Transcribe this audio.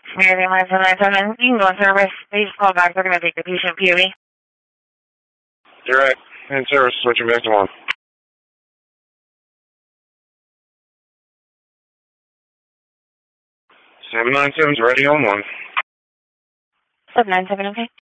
American Line 797, you can go on service. They just call back. They're going to take the patient POV. Direct. In service, switching back to 1. 797's ready on 1. 797, okay.